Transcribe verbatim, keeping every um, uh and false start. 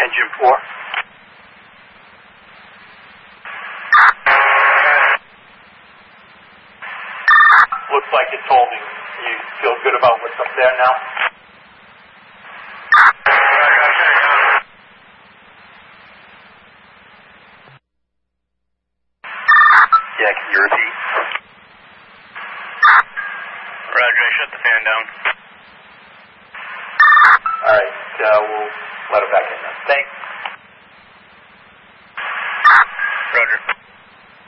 engine four. Looks like it's holding. You feel good about what's up there now? Yeah, can you repeat? Roger, I shut the fan down. All right, uh, we'll let it back in then. Thanks.